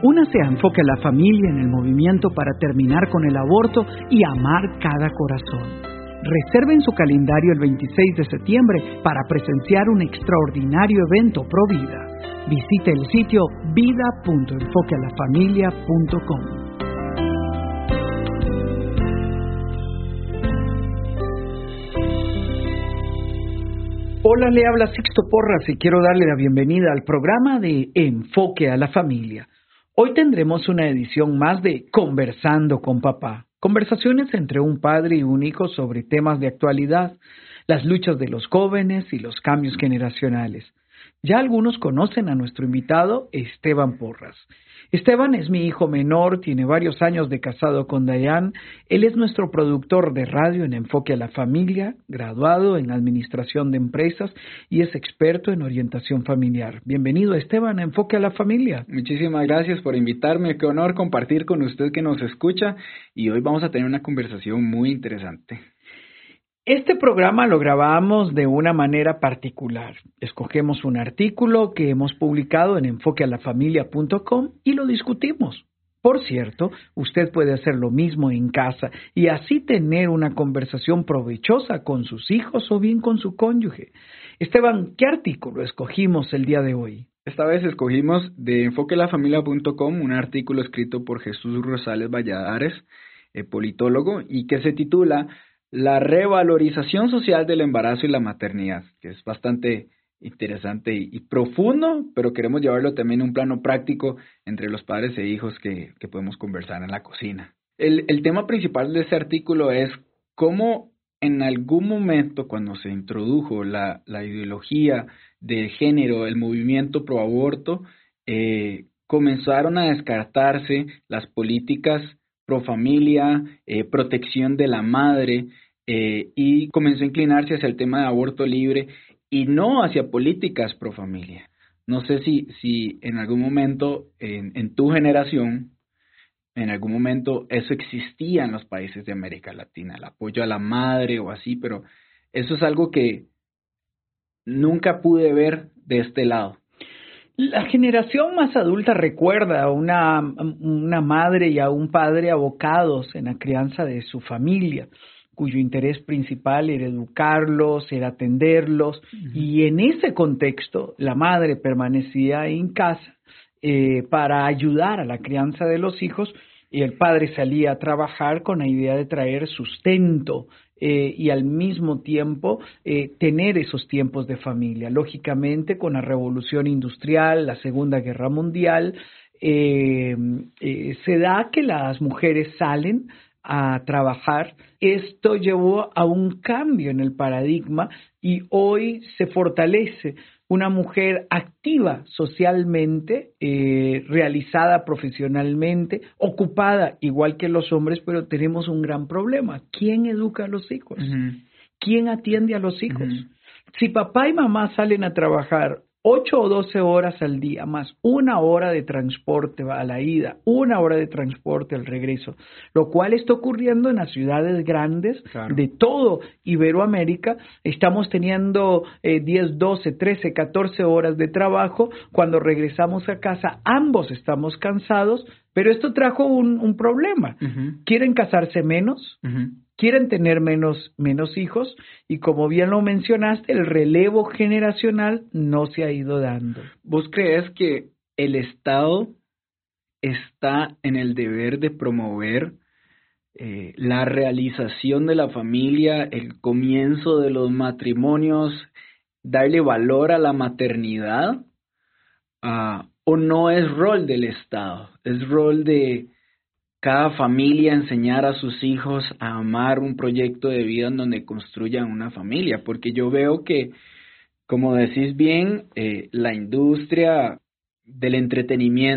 Únase a Enfoque a la Familia en el movimiento para terminar con el aborto y amar cada corazón. Reserven su calendario el 26 de septiembre para presenciar un extraordinario evento pro vida. Visite el sitio vida.enfoquealafamilia.com. Hola, le habla Sixto Porras y quiero darle la bienvenida al programa de Enfoque a la Familia. Hoy tendremos una edición más de Conversando con Papá. Conversaciones entre un padre y un hijo sobre temas de actualidad, las luchas de los jóvenes y los cambios generacionales. Ya algunos conocen a nuestro invitado, Esteban Porras. Esteban es mi hijo menor, tiene varios años de casado con Dayan. Él es nuestro productor de radio en Enfoque a la Familia, graduado en Administración de Empresas y es experto en orientación familiar. Bienvenido, Esteban, a Enfoque a la Familia. Muchísimas gracias por invitarme. Qué honor compartir con usted que nos escucha y hoy vamos a tener una conversación muy interesante. Este programa lo grabamos de una manera particular. Escogemos un artículo que hemos publicado en enfoquealafamilia.com y lo discutimos. Por cierto, usted puede hacer lo mismo en casa y así tener una conversación provechosa con sus hijos o bien con su cónyuge. Esteban, ¿qué artículo escogimos el día de hoy? Esta vez escogimos de enfoquealafamilia.com un artículo escrito por Jesús Rosales Valladares, politólogo, y que se titula La revalorización social del embarazo y la maternidad, que es bastante interesante y profundo, pero queremos llevarlo también a un plano práctico entre los padres e hijos que podemos conversar en la cocina. El tema principal de este artículo es cómo en algún momento cuando se introdujo la ideología de género, el movimiento pro aborto, comenzaron a descartarse las políticas pro familia, protección de la madre, y comenzó a inclinarse hacia el tema de aborto libre y no hacia políticas pro familia. No sé si en algún momento en tu generación, en algún momento eso existía en los países de América Latina, el apoyo a la madre o así, pero eso es algo que nunca pude ver de este lado. La generación más adulta recuerda a una madre y a un padre abocados en la crianza de su familia, cuyo interés principal era educarlos, era atenderlos, y en ese contexto la madre permanecía en casa para ayudar a la crianza de los hijos y el padre salía a trabajar con la idea de traer sustento y al mismo tiempo tener esos tiempos de familia. Lógicamente, con la revolución industrial, la Segunda Guerra Mundial, se da que las mujeres salen a trabajar. Esto llevó a un cambio en el paradigma y hoy se fortalece una mujer activa socialmente, realizada profesionalmente, ocupada igual que los hombres, pero tenemos un gran problema. ¿Quién educa a los hijos? ¿Quién atiende a los hijos? Si papá y mamá salen a trabajar 8 o 12 horas al día, más 1 hora de transporte a la ida, 1 hora de transporte al regreso, lo cual está ocurriendo en las ciudades grandes de todo Iberoamérica. Estamos teniendo 10, 12, 13, 14 horas de trabajo. Cuando regresamos a casa, ambos estamos cansados, pero esto trajo un problema. ¿Quieren casarse menos? Quieren tener menos hijos y como bien lo mencionaste, el relevo generacional no se ha ido dando. ¿Vos crees que el Estado está en el deber de promover la realización de la familia, el comienzo de los matrimonios, darle valor a la maternidad? ¿O no es rol del Estado? ¿Es rol de cada familia enseñar a sus hijos a amar un proyecto de vida en donde construyan una familia? Porque yo veo que, como decís bien, la industria del entretenimiento